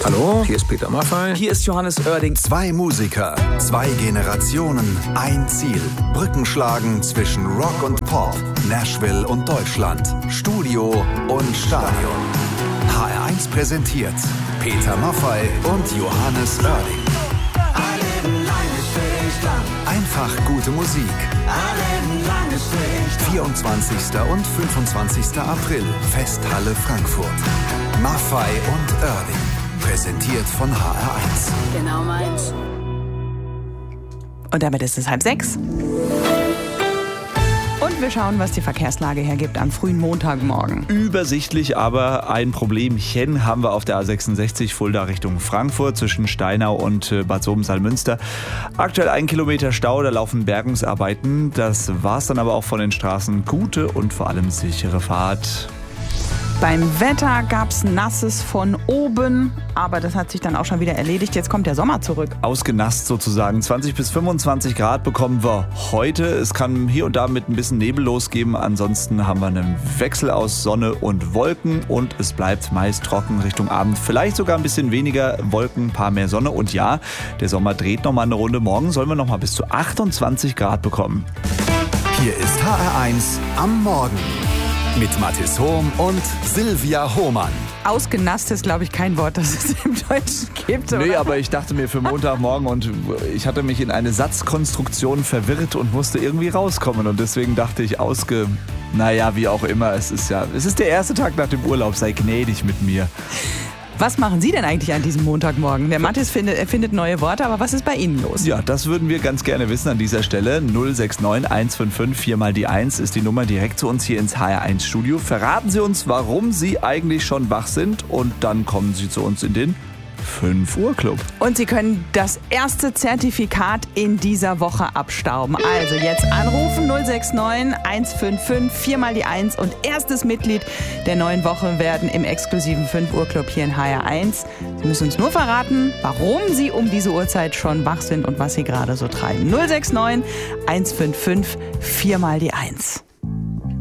Hallo, hier ist Peter Maffay. Hier ist Johannes Oerding. 2 Musiker, 2 Generationen, ein Ziel. Brücken schlagen zwischen Rock und Pop, Nashville und Deutschland, Studio und Stadion. HR1 präsentiert Peter Maffay und Johannes Oerding. Einfach gute Musik. 24. und 25. April, Festhalle Frankfurt. Maffay und Oerding. Präsentiert von HR1. Genau meins. Und damit ist es 5:30. Und wir schauen, was die Verkehrslage hergibt am frühen Montagmorgen. Übersichtlich, aber ein Problemchen haben wir auf der A66 Fulda Richtung Frankfurt zwischen Steinau und Bad Soben-Salmünster. Aktuell 1 Kilometer Stau, da laufen Bergungsarbeiten. Das war's dann aber auch von den Straßen. Gute und vor allem sichere Fahrt. Beim Wetter gab's Nasses von oben, aber das hat sich dann auch schon wieder erledigt. Jetzt kommt der Sommer zurück. Ausgenasst sozusagen. 20 bis 25 Grad bekommen wir heute. Es kann hier und da mit ein bisschen Nebel losgeben. Ansonsten haben wir einen Wechsel aus Sonne und Wolken und es bleibt meist trocken Richtung Abend. Vielleicht sogar ein bisschen weniger Wolken, ein paar mehr Sonne. Und ja, der Sommer dreht nochmal eine Runde. Morgen sollen wir nochmal bis zu 28 Grad bekommen. Hier ist HR1 am Morgen. Mit Mathis Hohm und Silvia Hohmann. Ausgenasst ist, glaube ich, kein Wort, das es im Deutschen gibt. Oder? Nee, aber ich dachte mir für Montagmorgen und ich hatte mich in eine Satzkonstruktion verwirrt und musste irgendwie rauskommen. Und deswegen dachte ich, naja, wie auch immer, es ist der erste Tag nach dem Urlaub, sei gnädig mit mir. Was machen Sie denn eigentlich an diesem Montagmorgen? Der Mathis findet neue Worte, aber was ist bei Ihnen los? Ja, das würden wir ganz gerne wissen an dieser Stelle. 069 155 4 mal die 1 ist die Nummer direkt zu uns hier ins HR1 Studio. Verraten Sie uns, warum Sie eigentlich schon wach sind und dann kommen Sie zu uns in den 5 Uhr Club. Und Sie können das erste Zertifikat in dieser Woche abstauben. Also jetzt anrufen 069 155 4 mal die 1 und erstes Mitglied der neuen Woche werden im exklusiven 5 Uhr Club hier in HR1. Sie müssen uns nur verraten, warum Sie um diese Uhrzeit schon wach sind und was Sie gerade so treiben. 069 155 4 mal die 1.